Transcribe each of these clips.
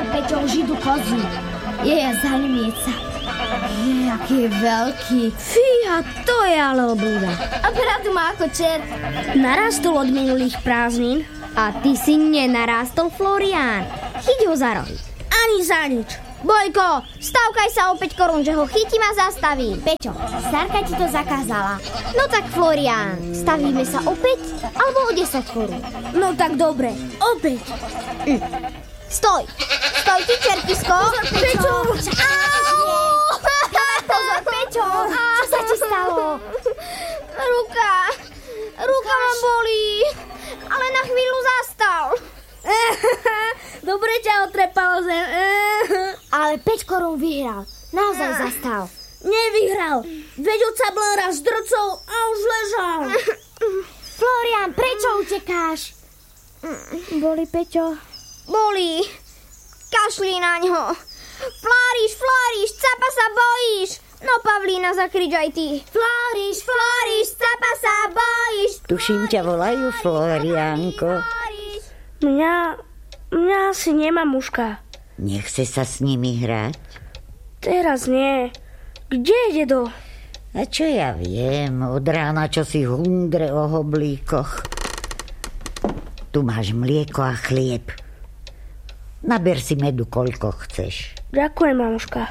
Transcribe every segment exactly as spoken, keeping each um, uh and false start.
ale Peťo židu kozu. Je ja zalimiec sa. Je, aký je veľký. Fíha, to je ale obľúda. A bradu má ako čert. Narastol od minulých prázdnin a ty si nenarástol, Florián. Chyť ho za rohy. Ani za nič. Bojko, stavkaj sa o päť korún, že ho chytím a zastavím. Peťo, Sarka ti to zakázala. No tak, Florián, stavíme sa opäť alebo o desať korún? No tak dobre, opäť. Hm. Stoj, stoj ty, čertisko. Pozor, Peťo. Au! Pozor, Peťo. Čo sa ti stalo? Ruka, ruka ma bolí, ale na chvíľu zastal. Dobre ťa otrepalo zem. Ale päť korún vyhral. Naozaj zastal. Nevyhral. Veď od Sablera s drcou a už ležal. Florián, prečo utekáš? Boli, Peťo. Boli. Kašli na ňo. Floriš, Floriš, capa sa bojíš. No, Pavlína, zakrič aj ty. Floriš, Floriš, capa sa bojíš. Tuším, ťa volajú, Floriánko. Mňa, mňa asi nemá mužka. Nechce sa s nimi hrať? Teraz nie. Kde je dedo? A čo ja viem, od rána čo si hundre o hoblíkoch. Tu máš mlieko a chlieb. Naber si medu, koľko chceš. Ďakujem, mamuška.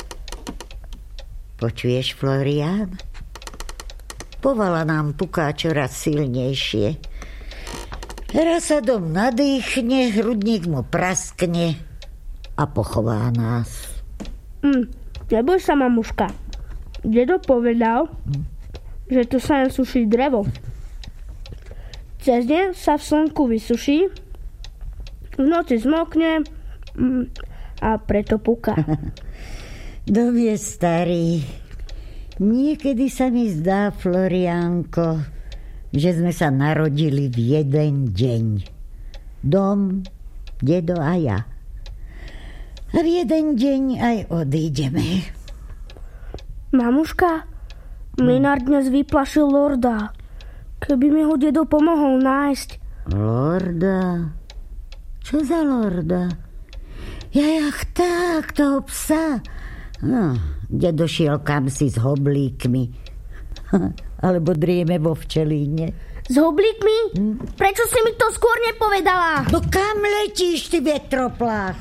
Počuješ, Florián? Povala nám puká čoraz silnejšie. Raz sa dom nadýchne, hrudník mu praskne a pochová nás. Mm, neboj sa, mamuška. Dedo povedal, hm? že tu sa len suší drevo. Cez deň sa v slnku vysuší, v noci zmokne mm, a preto puká. Dom je starý. Niekedy sa mi zdá, Floriánko, že sme sa narodili v jeden deň. Dom, dedo a ja. A v jeden deň aj odídeme. Mamuška, mlynár dnes vyplašil lorda. Keby mi ho dedo pomohol nájsť. Lorda? Čo za lorda? Jajach tak, toho psa. No, dedo šiel kamsi s hoblíkmi. Alebo drieme vo včelíne. S hoblíkmi? Hm? Prečo si mi to skôr nepovedala? No kam letíš, ty vetroplách?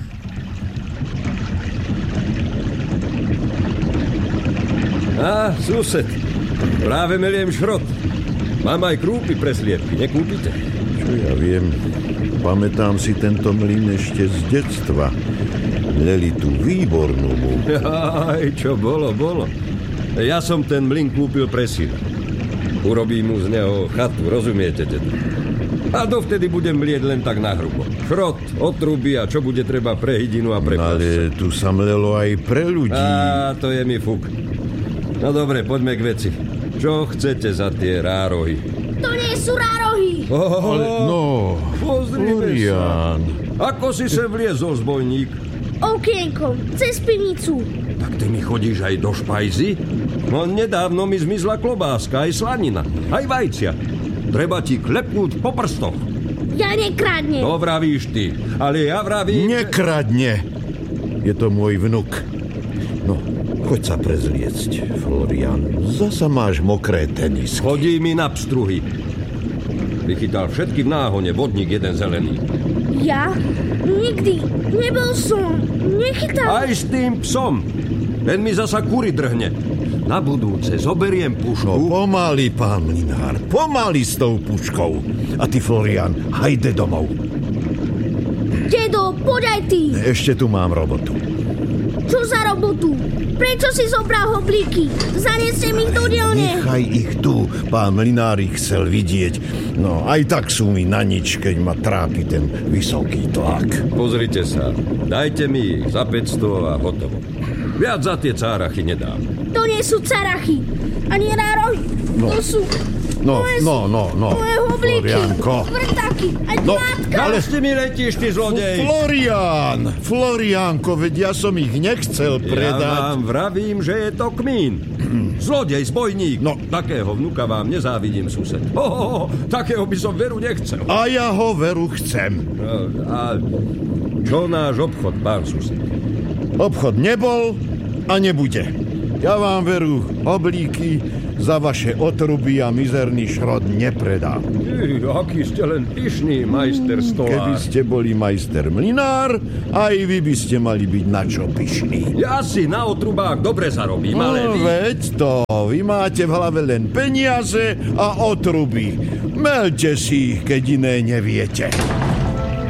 Á, sused, práve meliem šrot. Mám aj krúpy pre sliepky, nekúpite? Čo ja viem, pamätám si tento mlyn ešte z detstva. Mleli tú výbornú múku. Aj, čo bolo, bolo. Ja som ten mlyn kúpil pre syna. Urobím mu z neho chatu, rozumiete, dedo? A dovtedy budem mlieť len tak nahrubo. Šrot, otruby a čo bude treba pre hydinu a pre plasca. Ale tu sa mlelo aj pre ľudí. Á, to je mi fuk. No dobre, poďme k veci. Čo chcete za tie rárohy? To nie sú rárohy. Oh, Ale no, Florián. Ako si sem vliezol, zbojník? Okienkom, cez pivnicu. Tak ty mi chodíš aj do špajzy? No nedávno mi zmizla klobáska, aj slanina, aj vajcia. Treba ti klepnúť po prstoch. Ja nekradnem. To vravíš ty, ale ja vravím... Nekradne. Je to môj vnuk. No, choď sa prezliecť, Florián. Zasa máš mokré tenisky. Chodí mi na pstruhy. Vychytal všetky v náhone, vodník jeden zelený. Ja? Nikdy. Nebol som. Nechytal. Aj s tým psom. Ten mi zasa kury drhne. Na budúce zoberiem pušku. No pomaly, pán mlynár. Pomaly s tou puškou. A ty, Florián, hajde domov. Dedo, poď aj ty. Ešte tu mám robotu. Čo za robotu? Prečo si zobral hoblíky? Zanesiem ich do dielne. Nechaj ich tu. Pán mlynár ich chcel vidieť. No, aj tak sú mi na nič, keď ma trápi ten vysoký tlak. Pozrite sa. Dajte mi ich za päťsto a hotovo. Viac za tie cárachy nedám. To nie sú carachy. Ani rárohy. No. To sú No, no, no, no. Moje hoblíky, Florianko. vrtaky, aj No, dlátka. Ale s nimi letíš, ty zlodej! Florian, Florianko, veď ja som ich nechcel Ja predať. vám vravím, že je to kmín. Zlodej, zbojník. No. Takého vnuka vám nezávidím, sused. Ho, ho, ho, takého by som veru nechcel. A ja ho veru chcem. No, a čo náš obchod, pán sused? Obchod nebol a nebude. Ja vám veru oblíky za vaše otruby a mizerný šrot nepredám. Ty, aký ste len pyšný, majster stolár. Keby ste boli majster mlinár, aj vy by ste mali byť na čo pyšný. Ja si na otrubách dobre zarobím, ale No, vy... veď to, vy máte v hlave len peniaze a otruby. Melte si ich, keď iné neviete.